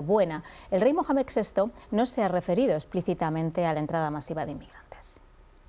buena. El rey Mohamed VI no se ha referido explícitamente a la entrada masiva de inmigrantes.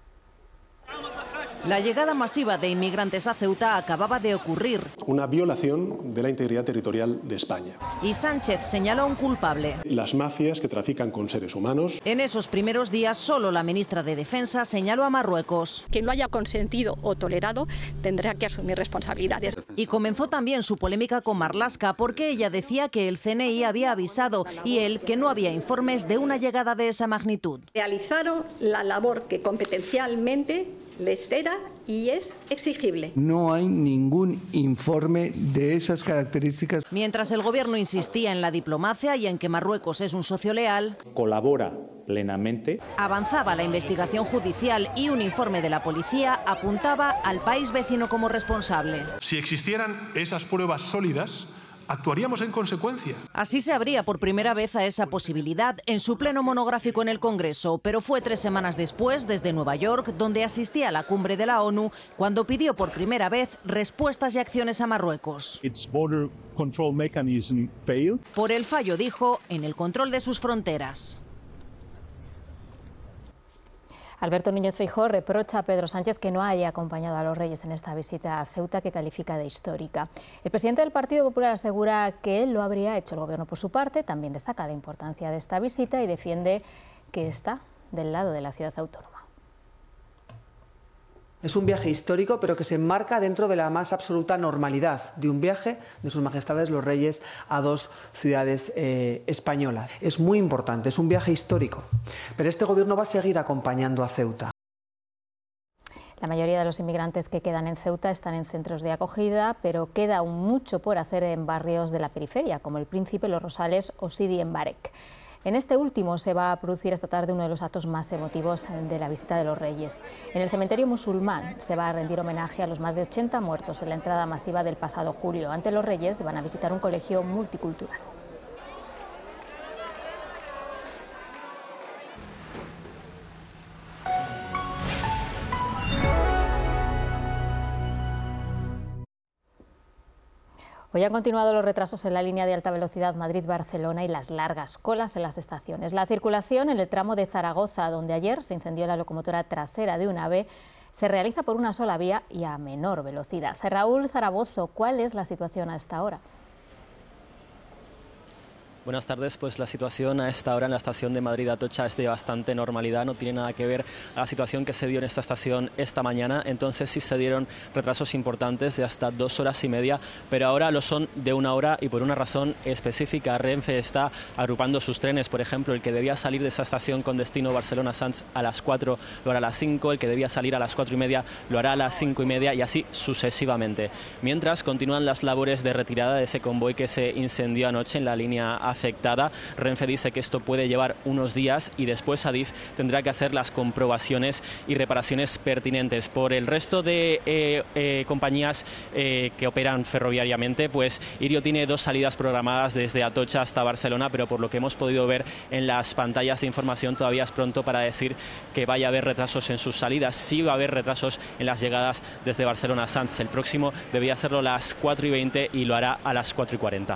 La llegada masiva de inmigrantes a Ceuta acababa de ocurrir. Una violación de la integridad territorial de España. Y Sánchez señaló a un culpable. Las mafias que trafican con seres humanos. En esos primeros días, solo la ministra de Defensa señaló a Marruecos. Quien lo haya consentido o tolerado tendrá que asumir responsabilidades. Y comenzó también su polémica con Marlaska, porque ella decía que el CNI había avisado y él que no había informes de una llegada de esa magnitud. Realizaron la labor que competencialmente les era y es exigible. No hay ningún informe de esas características. Mientras el gobierno insistía en la diplomacia y en que Marruecos es un socio leal, colabora plenamente. Avanzaba la investigación judicial y un informe de la policía apuntaba al país vecino como responsable. Si existieran esas pruebas sólidas, actuaríamos en consecuencia. Así se abría por primera vez a esa posibilidad en su pleno monográfico en el Congreso, pero fue 3 semanas después, desde Nueva York, donde asistía a la cumbre de la ONU, cuando pidió por primera vez respuestas y acciones a Marruecos. Por el fallo, dijo, en el control de sus fronteras. Alberto Núñez Feijóo reprocha a Pedro Sánchez que no haya acompañado a los Reyes en esta visita a Ceuta, que califica de histórica. El presidente del Partido Popular asegura que él lo habría hecho. El Gobierno, por su parte, también destaca la importancia de esta visita y defiende que está del lado de la ciudad autónoma. Es un viaje histórico, pero que se enmarca dentro de la más absoluta normalidad de un viaje de sus majestades los reyes a 2 ciudades españolas. Es muy importante, es un viaje histórico, pero este gobierno va a seguir acompañando a Ceuta. La mayoría de los inmigrantes que quedan en Ceuta están en centros de acogida, pero queda aún mucho por hacer en barrios de la periferia, como el Príncipe, Los Rosales o Sidi en Barek. En este último se va a producir esta tarde uno de los actos más emotivos de la visita de los Reyes. En el cementerio musulmán se va a rendir homenaje a los más de 80 muertos en la entrada masiva del pasado julio. Ante los Reyes van a visitar un colegio multicultural. Hoy han continuado los retrasos en la línea de alta velocidad Madrid-Barcelona y las largas colas en las estaciones. La circulación en el tramo de Zaragoza, donde ayer se incendió la locomotora trasera de un AVE, se realiza por una sola vía y a menor velocidad. Raúl Zaragoza, ¿cuál es la situación a esta hora? Buenas tardes, pues la situación a esta hora en la estación de Madrid-Atocha es de bastante normalidad, no tiene nada que ver a la situación que se dio en esta estación esta mañana. Entonces sí se dieron retrasos importantes de hasta 2 horas y media, pero ahora lo son de 1 hora y por una razón específica. Renfe está agrupando sus trenes, por ejemplo, el que debía salir de esa estación con destino Barcelona-Sants a las 4 lo hará a las 5, el que debía salir a las 4 y media lo hará a las 5 y media y así sucesivamente. Mientras continúan las labores de retirada de ese convoy que se incendió anoche en la línea afectada. Renfe dice que esto puede llevar unos días y después Adif tendrá que hacer las comprobaciones y reparaciones pertinentes. Por el resto de compañías que operan ferroviariamente, pues Irio tiene 2 salidas programadas desde Atocha hasta Barcelona, pero por lo que hemos podido ver en las pantallas de información todavía es pronto para decir que vaya a haber retrasos en sus salidas. Sí va a haber retrasos en las llegadas desde Barcelona a Sants. El próximo debía hacerlo a las 4:20 y lo hará a las 4:40.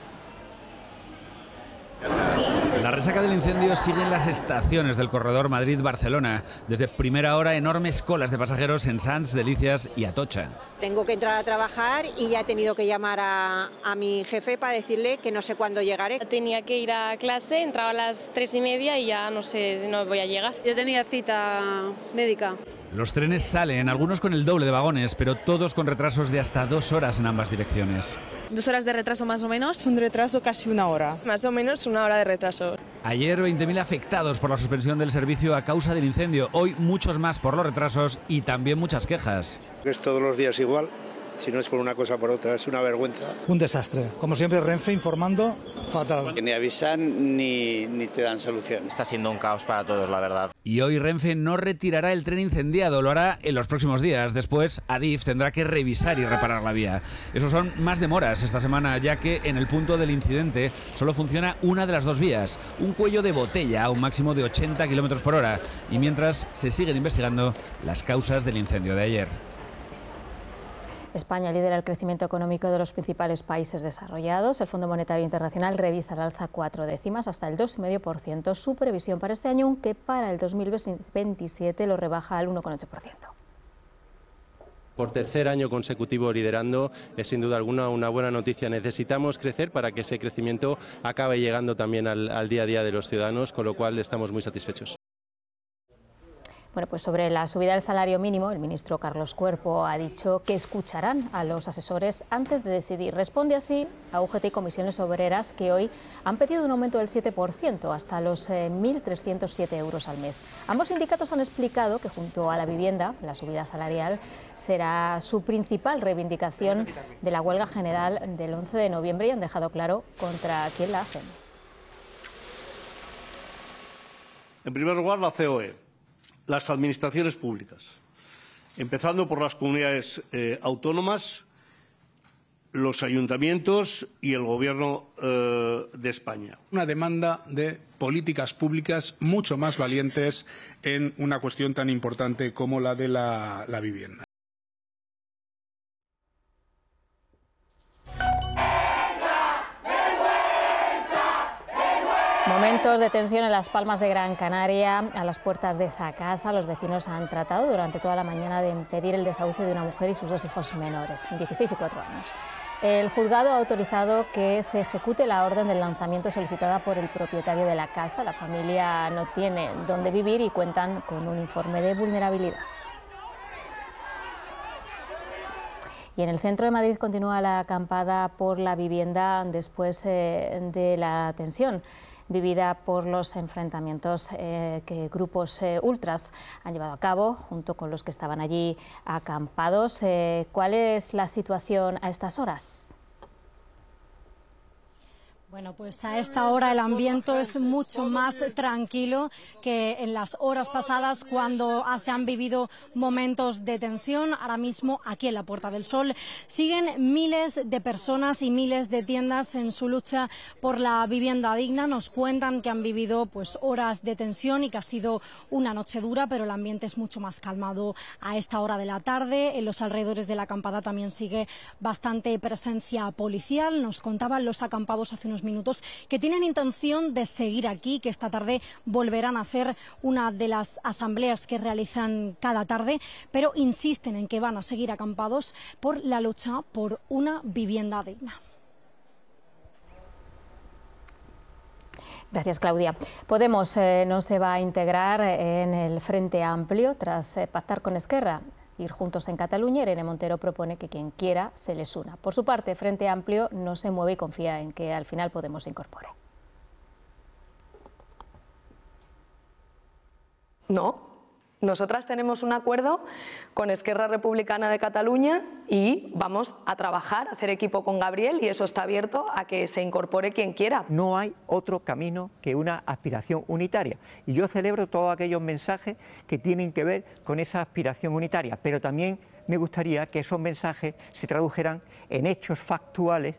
La resaca del incendio sigue en las estaciones del corredor Madrid-Barcelona. Desde primera hora, enormes colas de pasajeros en Sants, Delicias y Atocha. Tengo que entrar a trabajar y ya he tenido que llamar a mi jefe para decirle que no sé cuándo llegaré. Tenía que ir a clase, entraba a las 3:30 y ya no sé si no voy a llegar. Yo tenía cita médica. Los trenes salen, algunos con el doble de vagones, pero todos con retrasos de hasta 2 horas en ambas direcciones. 2 horas de retraso más o menos. Un retraso casi 1 hora. Más o menos 1 hora de retraso. Ayer 20.000 afectados por la suspensión del servicio a causa del incendio. Hoy muchos más por los retrasos y también muchas quejas. Es todos los días igual. Si no es por una cosa por otra, es una vergüenza. Un desastre. Como siempre, Renfe informando fatal. Que ni avisan ni te dan solución. Está siendo un caos para todos, la verdad. Y hoy Renfe no retirará el tren incendiado, lo hará en los próximos días. Después, Adif tendrá que revisar y reparar la vía. Esos son más demoras esta semana, ya que en el punto del incidente solo funciona una de las 2 vías. Un cuello de botella a un máximo de 80 km por hora. Y mientras se siguen investigando las causas del incendio de ayer. España lidera el crecimiento económico de los principales países desarrollados. El Fondo Monetario Internacional revisa al alza 4 décimas hasta el 2,5% su previsión para este año, aunque para el 2027 lo rebaja al 1,8%. Por tercer año consecutivo liderando, es sin duda alguna una buena noticia. Necesitamos crecer para que ese crecimiento acabe llegando también al día a día de los ciudadanos, con lo cual estamos muy satisfechos. Bueno, pues sobre la subida del salario mínimo, el ministro Carlos Cuerpo ha dicho que escucharán a los asesores antes de decidir. Responde así a UGT y Comisiones Obreras, que hoy han pedido un aumento del 7%, hasta los 1.307 euros al mes. Ambos sindicatos han explicado que junto a la vivienda, la subida salarial será su principal reivindicación de la huelga general del 11 de noviembre y han dejado claro contra quién la hacen. En primer lugar, la COE. Las administraciones públicas, empezando por las comunidades autónomas, los ayuntamientos y el Gobierno de España. Una demanda de políticas públicas mucho más valientes en una cuestión tan importante como la de la vivienda. Momentos de tensión en Las Palmas de Gran Canaria. A las puertas de esa casa, los vecinos han tratado durante toda la mañana de impedir el desahucio de una mujer y sus 2 hijos menores, 16 y 4 años. El juzgado ha autorizado que se ejecute la orden del lanzamiento solicitada por el propietario de la casa. La familia no tiene dónde vivir y cuentan con un informe de vulnerabilidad. Y en el centro de Madrid continúa la acampada por la vivienda después de la tensión vivida por los enfrentamientos que grupos ultras han llevado a cabo junto con los que estaban allí acampados. ¿Cuál es la situación a estas horas? Bueno, pues a esta hora el ambiente es mucho más tranquilo que en las horas pasadas cuando se han vivido momentos de tensión. Ahora mismo aquí en la Puerta del Sol siguen miles de personas y miles de tiendas en su lucha por la vivienda digna. Nos cuentan que han vivido pues horas de tensión y que ha sido una noche dura, pero el ambiente es mucho más calmado a esta hora de la tarde. En los alrededores de la acampada también sigue bastante presencia policial. Nos contaban los acampados hace unos minutos que tienen intención de seguir aquí, que esta tarde volverán a hacer una de las asambleas que realizan cada tarde, pero insisten en que van a seguir acampados por la lucha por una vivienda digna. Gracias, Claudia. Podemos no se va a integrar en el Frente Amplio tras pactar con Esquerra. Ir juntos en Cataluña. Irene Montero propone que quien quiera se les una. Por su parte, Frente Amplio no se mueve y confía en que al final Podemos se incorpore. No. Nosotras tenemos un acuerdo con Esquerra Republicana de Cataluña y vamos a trabajar, a hacer equipo con Gabriel, y eso está abierto a que se incorpore quien quiera. No hay otro camino que una aspiración unitaria. Y yo celebro todos aquellos mensajes que tienen que ver con esa aspiración unitaria, pero también me gustaría que esos mensajes se tradujeran en hechos factuales.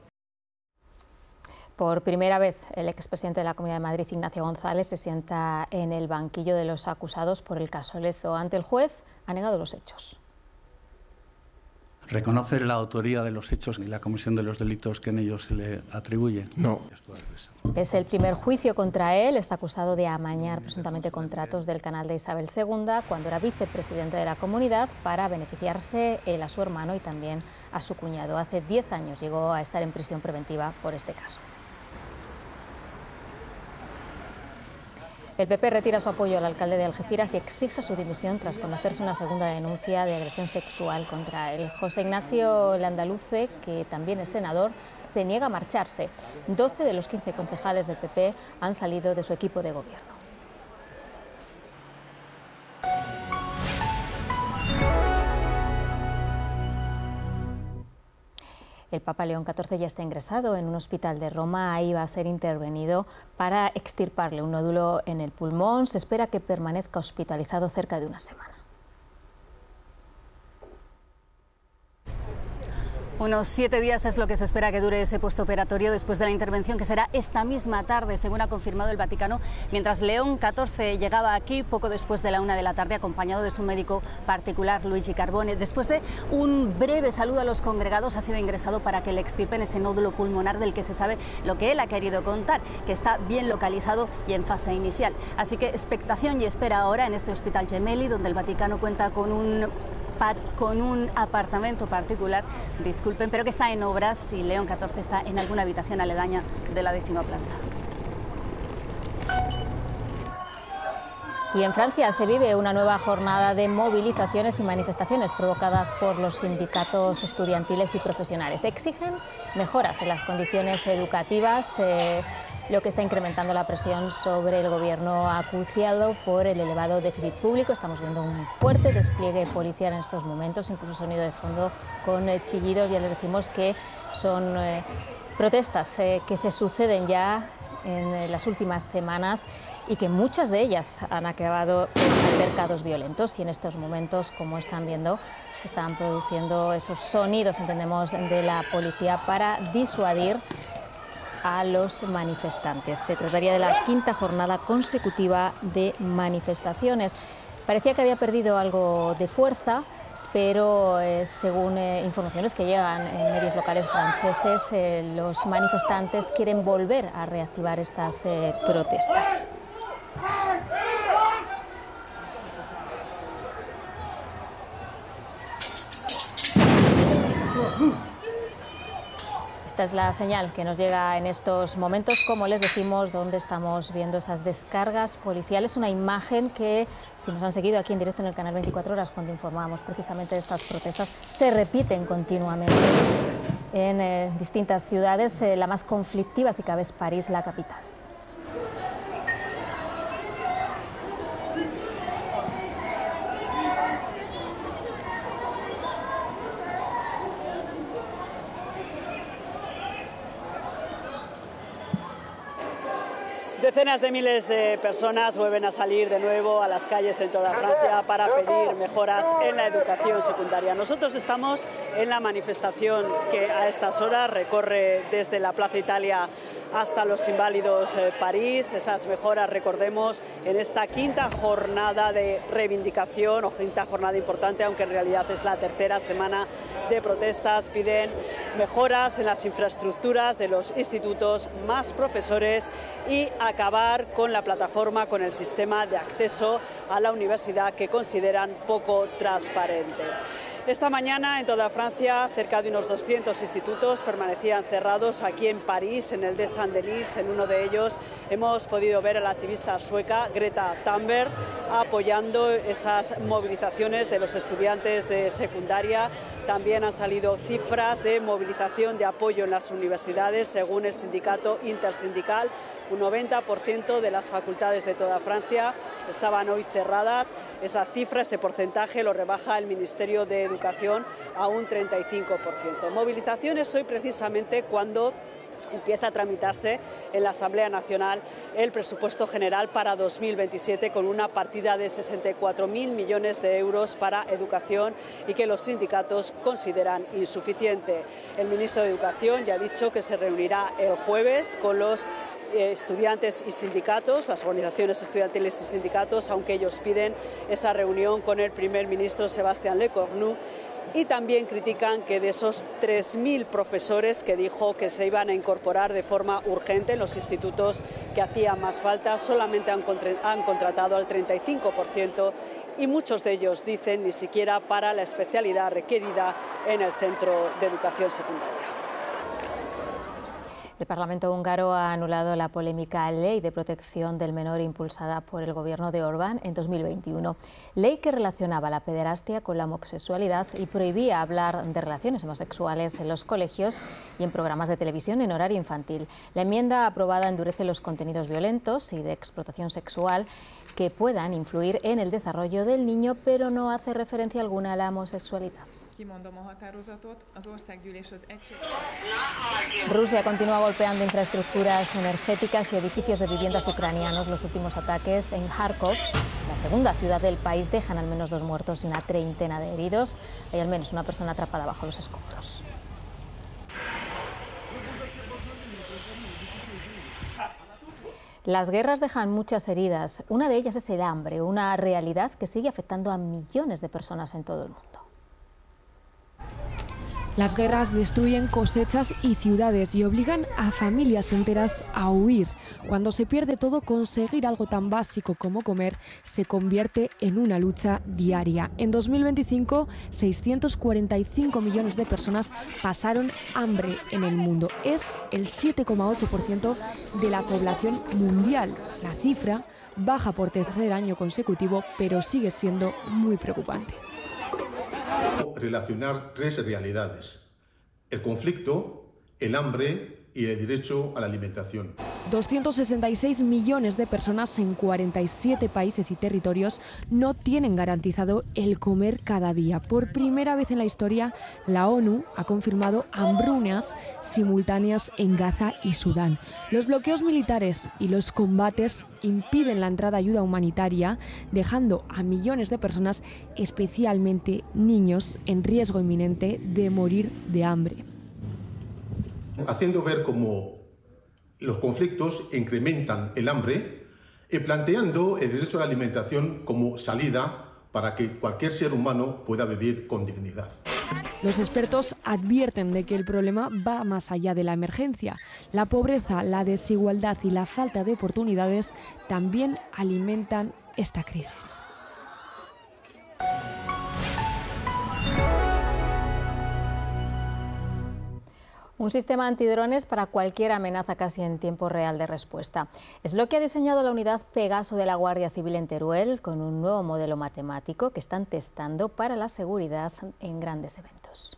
Por primera vez, el expresidente de la Comunidad de Madrid, Ignacio González, se sienta en el banquillo de los acusados por el caso Lezo. Ante el juez, ha negado los hechos. ¿Reconoce la autoría de los hechos y la comisión de los delitos que en ellos se le atribuye? No. Es el primer juicio contra él. Está acusado de amañar presuntamente contratos del canal de Isabel II cuando era vicepresidente de la comunidad para beneficiarse él a su hermano y también a su cuñado. Hace 10 años llegó a estar en prisión preventiva por este caso. El PP retira su apoyo al alcalde de Algeciras y exige su dimisión tras conocerse una segunda denuncia de agresión sexual contra él. José Ignacio Landaluce, que también es senador, se niega a marcharse. 12 de los 15 concejales del PP han salido de su equipo de gobierno. El Papa León XIV ya está ingresado en un hospital de Roma. Ahí va a ser intervenido para extirparle un nódulo en el pulmón. Se espera que permanezca hospitalizado cerca de una semana. Unos 7 días es lo que se espera que dure ese postoperatorio después de la intervención, que será esta misma tarde, según ha confirmado el Vaticano, mientras León XIV llegaba aquí poco después de la 1 de la tarde, acompañado de su médico particular, Luigi Carbone. Después de un breve saludo a los congregados, ha sido ingresado para que le extirpen ese nódulo pulmonar del que se sabe lo que él ha querido contar, que está bien localizado y en fase inicial. Así que expectación y espera ahora en este Hospital Gemelli, donde el Vaticano cuenta con un apartamento particular, disculpen, pero que está en obras, y León XIV está en alguna habitación aledaña de la 10ª planta. Y en Francia se vive una nueva jornada de movilizaciones y manifestaciones provocadas por los sindicatos estudiantiles y profesionales. Exigen mejoras en las condiciones educativas, lo que está incrementando la presión sobre el gobierno acuciado por el elevado déficit público. Estamos viendo un fuerte despliegue policial en estos momentos, incluso sonido de fondo con chillidos. Ya les decimos que son protestas que se suceden ya en las últimas semanas y que muchas de ellas han acabado con altercados violentos, y en estos momentos, como están viendo, se están produciendo esos sonidos, entendemos, de la policía para disuadir a los manifestantes. Se trataría de la 5ª jornada consecutiva de manifestaciones. Parecía que había perdido algo de fuerza, pero según informaciones que llegan en medios locales franceses, los manifestantes quieren volver a reactivar estas protestas. Esta es la señal que nos llega en estos momentos, como les decimos, donde estamos viendo esas descargas policiales. Una imagen que, si nos han seguido aquí en directo en el canal 24 Horas, cuando informábamos precisamente de estas protestas, se repiten continuamente en distintas ciudades. La más conflictiva, si cabe, es París, la capital. Decenas de miles de personas vuelven a salir de nuevo a las calles en toda Francia para pedir mejoras en la educación secundaria. Nosotros estamos en la manifestación que a estas horas recorre desde la Plaza Italia hasta los Inválidos París. Esas mejoras, recordemos, en esta 5ª jornada de reivindicación, o 5ª jornada importante, aunque en realidad es la 3ª semana de protestas. Piden mejoras en las infraestructuras de los institutos, más profesores y acabar con la plataforma, con el sistema de acceso a la universidad que consideran poco transparente. Esta mañana en toda Francia cerca de unos 200 institutos permanecían cerrados. Aquí en París, en el de Saint-Denis, en uno de ellos, hemos podido ver a la activista sueca Greta Thunberg apoyando esas movilizaciones de los estudiantes de secundaria. También han salido cifras de movilización de apoyo en las universidades, según el sindicato intersindical. Un 90% de las facultades de toda Francia estaban hoy cerradas. Esa cifra, ese porcentaje, lo rebaja el Ministerio de Educación a un 35%. Movilizaciones hoy precisamente cuando empieza a tramitarse en la Asamblea Nacional el presupuesto general para 2027, con una partida de 64.000 millones de euros para educación y que los sindicatos consideran insuficiente. El ministro de Educación ya ha dicho que se reunirá el jueves con los estudiantes y sindicatos, las organizaciones estudiantiles y sindicatos, aunque ellos piden esa reunión con el primer ministro Sébastien Lecornu. Y también critican que de esos 3.000 profesores que dijo que se iban a incorporar de forma urgente en los institutos que hacía más falta, solamente han contratado al 35%, y muchos de ellos dicen ni siquiera para la especialidad requerida en el centro de educación secundaria. El Parlamento húngaro ha anulado la polémica ley de protección del menor impulsada por el gobierno de Orbán en 2021. Ley que relacionaba la pederastia con la homosexualidad y prohibía hablar de relaciones homosexuales en los colegios y en programas de televisión en horario infantil. La enmienda aprobada endurece los contenidos violentos y de explotación sexual que puedan influir en el desarrollo del niño, pero no hace referencia alguna a la homosexualidad. Rusia continúa golpeando infraestructuras energéticas y edificios de viviendas ucranianos. Los últimos ataques en Kharkov, la segunda ciudad del país, dejan al menos 2 muertos y una treintena de heridos. Hay al menos una persona atrapada bajo los escombros. Las guerras dejan muchas heridas. Una de ellas es el hambre, una realidad que sigue afectando a millones de personas en todo el mundo. Las guerras destruyen cosechas y ciudades y obligan a familias enteras a huir. Cuando se pierde todo, conseguir algo tan básico como comer se convierte en una lucha diaria. En 2025, 645 millones de personas pasaron hambre en el mundo. Es el 7,8% de la población mundial. La cifra baja por tercer año consecutivo, pero sigue siendo muy preocupante. Relacionar tres realidades: el conflicto, el hambre y el derecho a la alimentación. 266 millones de personas en 47 países y territorios no tienen garantizado el comer cada día. Por primera vez en la historia, la ONU ha confirmado hambrunas simultáneas en Gaza y Sudán. Los bloqueos militares y los combates impiden la entrada de ayuda humanitaria, dejando a millones de personas, especialmente niños, en riesgo inminente de morir de hambre. Haciendo ver cómo los conflictos incrementan el hambre y planteando el derecho a la alimentación como salida para que cualquier ser humano pueda vivir con dignidad. Los expertos advierten de que el problema va más allá de la emergencia. La pobreza, la desigualdad y la falta de oportunidades también alimentan esta crisis. Un sistema antidrones para cualquier amenaza casi en tiempo real de respuesta. Es lo que ha diseñado la unidad Pegaso de la Guardia Civil en Teruel, con un nuevo modelo matemático que están testando para la seguridad en grandes eventos.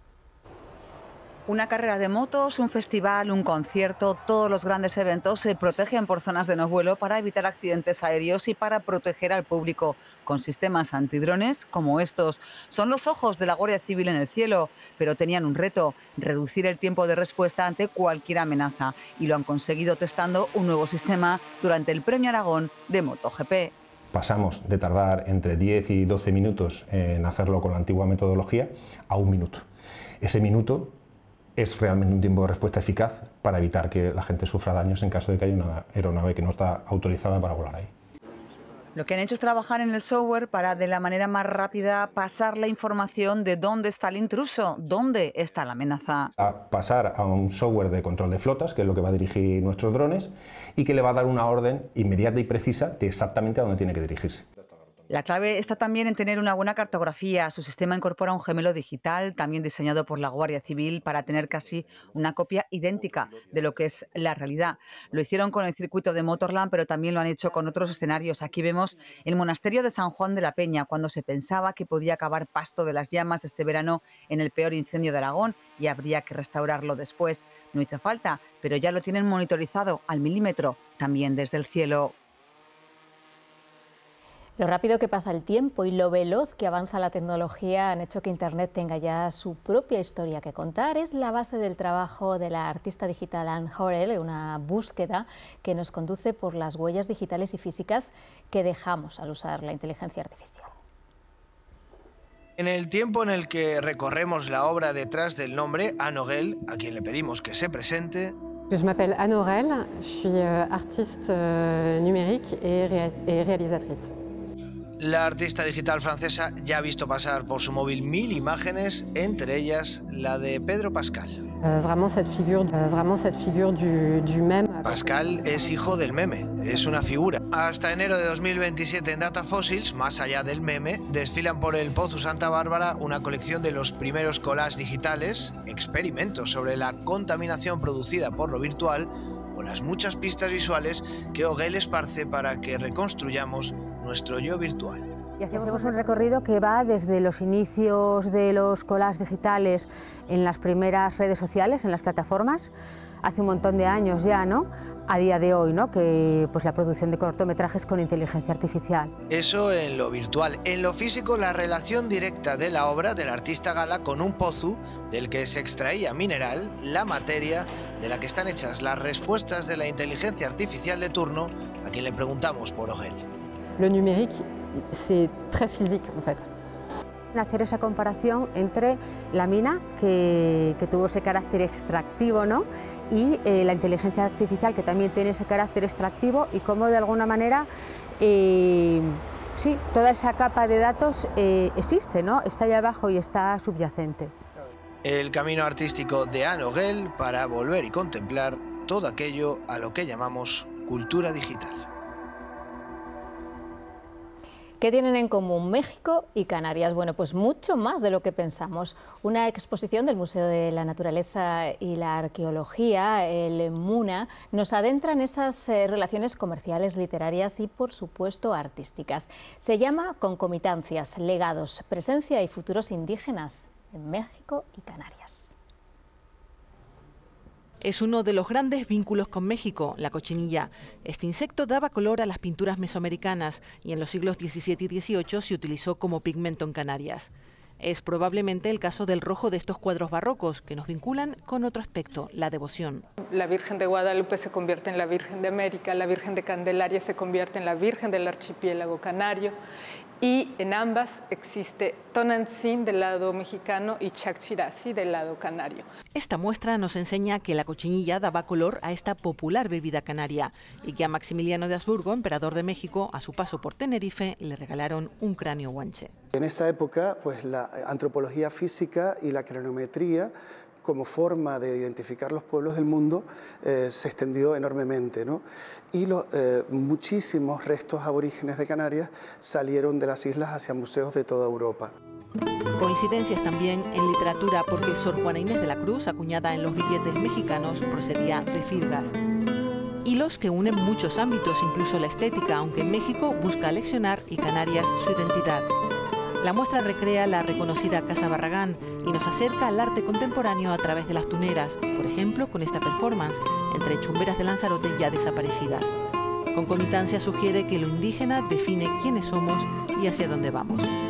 Una carrera de motos, un festival, un concierto, todos los grandes eventos se protegen por zonas de no vuelo para evitar accidentes aéreos y para proteger al público con sistemas antidrones como estos. Son los ojos de la Guardia Civil en el cielo, pero tenían un reto: reducir el tiempo de respuesta ante cualquier amenaza, y lo han conseguido testando un nuevo sistema durante el Premio Aragón de MotoGP. Pasamos de tardar entre 10 y 12 minutos en hacerlo con la antigua metodología a 1 minuto. Ese minuto es realmente un tiempo de respuesta eficaz para evitar que la gente sufra daños en caso de que haya una aeronave que no está autorizada para volar ahí. Lo que han hecho es trabajar en el software para, de la manera más rápida, pasar la información de dónde está el intruso, dónde está la amenaza. A pasar a un software de control de flotas, que es lo que va a dirigir nuestros drones, y que le va a dar una orden inmediata y precisa de exactamente a dónde tiene que dirigirse. La clave está también en tener una buena cartografía. Su sistema incorpora un gemelo digital, también diseñado por la Guardia Civil, para tener casi una copia idéntica de lo que es la realidad. Lo hicieron con el circuito de Motorland, pero también lo han hecho con otros escenarios. Aquí vemos el monasterio de San Juan de la Peña, cuando se pensaba que podía acabar Pasto de las Llamas este verano en el peor incendio de Aragón y habría que restaurarlo después. No hizo falta, pero ya lo tienen monitorizado al milímetro, también desde el cielo. Lo rápido que pasa el tiempo y lo veloz que avanza la tecnología han hecho que Internet tenga ya su propia historia que contar. Es la base del trabajo de la artista digital Anne Horrell, una búsqueda que nos conduce por las huellas digitales y físicas que dejamos al usar la inteligencia artificial. En el tiempo en el que recorremos la obra detrás del nombre, Anne Horrell, a quien le pedimos que se presente. Je m'appelle Anne Horrell, je suis artiste numérique et réalisatrice. La artista digital francesa ya ha visto pasar por su móvil 1000 imágenes, entre ellas la de Pedro Pascal. Vraiment cette figure du meme. Pascal es hijo del meme, es una figura. Hasta enero de 2027 en Data Fossils, más allá del meme, desfilan por el Pozo Santa Bárbara una colección de los primeros collages digitales, experimentos sobre la contaminación producida por lo virtual o las muchas pistas visuales que Horrell esparce para que reconstruyamos nuestro yo virtual. Y hacemos un recorrido que va desde los inicios de los collages digitales en las primeras redes sociales, en las plataformas, hace un montón de años ya, ¿no?, a día de hoy, ¿no?, que pues la producción de cortometrajes con inteligencia artificial. Eso en lo virtual. En lo físico, la relación directa de la obra del artista gala con un pozo del que se extraía mineral, la materia de la que están hechas las respuestas de la inteligencia artificial de turno, a quien le preguntamos por Horrell. Le numérique, c'est très physique en fait. Hacer esa comparación entre la mina, que tuvo ese carácter extractivo, ¿no?, y la inteligencia artificial, que también tiene ese carácter extractivo, y cómo de alguna manera sí, toda esa capa de datos existe, ¿no? Está allá abajo y está subyacente. El camino artístico de Anne Orel para volver y contemplar todo aquello a lo que llamamos cultura digital. ¿Qué tienen en común México y Canarias? Bueno, pues mucho más de lo que pensamos. Una exposición del Museo de la Naturaleza y la Arqueología, el MUNA, nos adentra en esas relaciones comerciales, literarias y, por supuesto, artísticas. Se llama Concomitancias, legados, presencia y futuros indígenas en México y Canarias. Es uno de los grandes vínculos con México, la cochinilla. Este insecto daba color a las pinturas mesoamericanas y en los siglos XVII y XVIII se utilizó como pigmento en Canarias. Es probablemente el caso del rojo de estos cuadros barrocos que nos vinculan con otro aspecto, la devoción. La Virgen de Guadalupe se convierte en la Virgen de América, la Virgen de Candelaria se convierte en la Virgen del archipiélago canario, y en ambas existe Tonantzin del lado mexicano y Chacchirasi del lado canario. Esta muestra nos enseña que la cochinilla daba color a esta popular bebida canaria y que a Maximiliano de Habsburgo, emperador de México, a su paso por Tenerife, le regalaron un cráneo guanche. En esa época, pues la antropología física y la cronometría como forma de identificar los pueblos del mundo se extendió enormemente, ¿no? Y muchísimos restos aborígenes de Canarias salieron de las islas hacia museos de toda Europa. Coincidencias también en literatura, porque Sor Juana Inés de la Cruz, acuñada en los billetes mexicanos, procedía de Firgas. Hilos que unen muchos ámbitos, incluso la estética, aunque en México busca aleccionar y Canarias su identidad. La muestra recrea la reconocida Casa Barragán y nos acerca al arte contemporáneo a través de las tuneras, por ejemplo con esta performance entre chumberas de Lanzarote ya desaparecidas. Concomitancia sugiere que lo indígena define quiénes somos y hacia dónde vamos.